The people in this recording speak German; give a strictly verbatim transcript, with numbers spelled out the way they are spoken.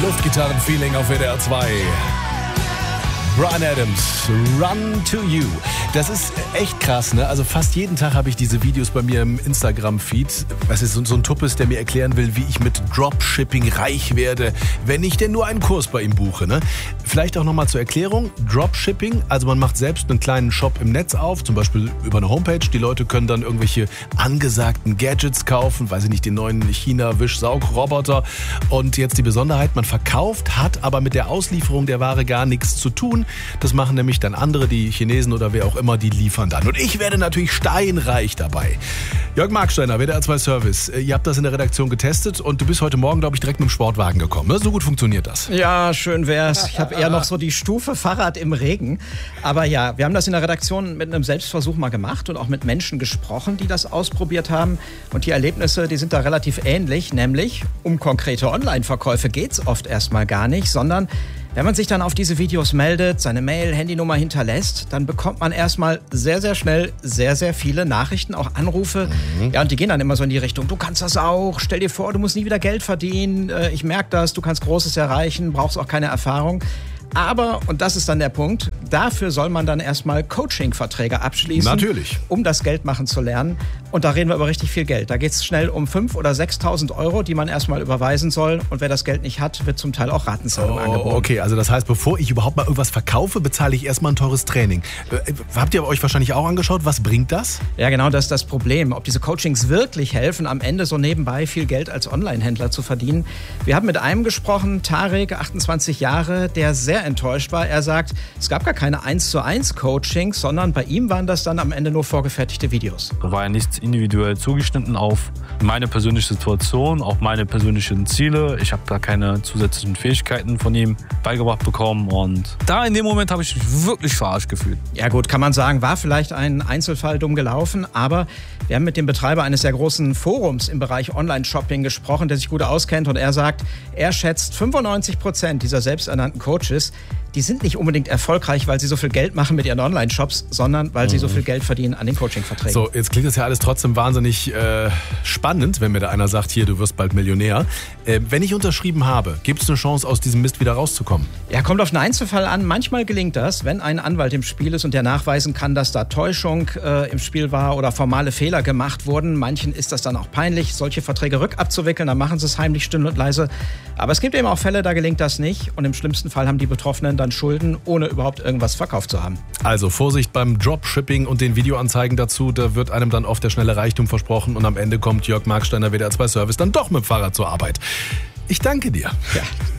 Luftgitarren-Feeling auf W D R zwei. Bryan Adams, Run to You. Das ist echt krass, ne? Also fast jeden Tag habe ich diese Videos bei mir im Instagram-Feed. Das ist so ein Tuppes, der mir erklären will, wie ich mit Dropshipping reich werde, wenn ich denn nur einen Kurs bei ihm buche, ne? Vielleicht auch nochmal zur Erklärung. Dropshipping, also man macht selbst einen kleinen Shop im Netz auf, zum Beispiel über eine Homepage. Die Leute können dann irgendwelche angesagten Gadgets kaufen, weiß ich nicht, den neuen China-Wischsaugroboter. Und jetzt die Besonderheit, man verkauft, hat aber mit der Auslieferung der Ware gar nichts zu tun. Das machen nämlich dann andere, die Chinesen oder wer auch immer, die liefern dann. Und ich werde natürlich steinreich dabei. Jörg Marksteiner, W D R zwei Service. Ihr habt das in der Redaktion getestet und du bist heute Morgen, glaube ich, direkt mit dem Sportwagen gekommen. Ne? So gut funktioniert das. Ja, schön wär's. Ich habe eher noch so die Stufe Fahrrad im Regen. Aber ja, wir haben das in der Redaktion mit einem Selbstversuch mal gemacht und auch mit Menschen gesprochen, die das ausprobiert haben. Und die Erlebnisse, die sind da relativ ähnlich. Nämlich, um konkrete Online-Verkäufe geht's oft erstmal gar nicht, sondern wenn man sich dann auf diese Videos meldet, seine Mail, Handynummer hinterlässt, dann bekommt man erstmal sehr, sehr schnell sehr, sehr viele Nachrichten, auch Anrufe. Mhm. Ja, und die gehen dann immer so in die Richtung, du kannst das auch, stell dir vor, du musst nie wieder Geld verdienen, ich merke das, du kannst Großes erreichen, brauchst auch keine Erfahrung. Aber, und das ist dann der Punkt, dafür soll man dann erstmal Coaching-Verträge abschließen. Natürlich. Um das Geld machen zu lernen. Und da reden wir über richtig viel Geld. Da geht es schnell um fünftausend oder sechstausend Euro, die man erstmal überweisen soll. Und wer das Geld nicht hat, wird zum Teil auch Ratenzahlung oh, angeboten. Okay, also das heißt, bevor ich überhaupt mal irgendwas verkaufe, bezahle ich erstmal ein teures Training. Äh, habt ihr euch wahrscheinlich auch angeschaut, was bringt das? Ja, genau, das ist das Problem. Ob diese Coachings wirklich helfen, am Ende so nebenbei viel Geld als Online-Händler zu verdienen. Wir haben mit einem gesprochen, Tarek, achtundzwanzig Jahre, der sehr enttäuscht war. Er sagt, es gab gar keine eins zu eins Coachings, sondern bei ihm waren das dann am Ende nur vorgefertigte Videos. Da war ja nichts individuell zugeschnitten auf meine persönliche Situation, auf meine persönlichen Ziele. Ich habe da keine zusätzlichen Fähigkeiten von ihm beigebracht bekommen und da in dem Moment habe ich mich wirklich verarscht gefühlt. Ja gut, kann man sagen, war vielleicht ein Einzelfall dumm gelaufen, aber wir haben mit dem Betreiber eines sehr großen Forums im Bereich Online-Shopping gesprochen, der sich gut auskennt und er sagt, er schätzt fünfundneunzig Prozent dieser selbsternannten Coaches, die sind nicht unbedingt erfolgreich, weil sie so viel Geld machen mit ihren Online-Shops, sondern weil sie so viel Geld verdienen an den Coaching-Verträgen. So, jetzt klingt das ja alles trotzdem wahnsinnig äh, spannend, wenn mir da einer sagt, hier, du wirst bald Millionär. Äh, wenn ich unterschrieben habe, gibt es eine Chance, aus diesem Mist wieder rauszukommen? Ja, kommt auf den Einzelfall an. Manchmal gelingt das, wenn ein Anwalt im Spiel ist und der nachweisen kann, dass da Täuschung äh, im Spiel war oder formale Fehler gemacht wurden. Manchen ist das dann auch peinlich, solche Verträge rückabzuwickeln. Dann machen sie es heimlich, still und leise. Aber es gibt eben auch Fälle, da gelingt das nicht. Und im schlimmsten Fall haben die Betroffenen dann Schulden, ohne überhaupt irgendwas verkauft zu haben. Also Vorsicht beim Dropshipping und den Videoanzeigen dazu. Da wird einem dann oft der schnelle Reichtum versprochen und am Ende kommt Jörg Marksteiner, W D R zwei Service, dann doch mit dem Fahrrad zur Arbeit. Ich danke dir. Ja,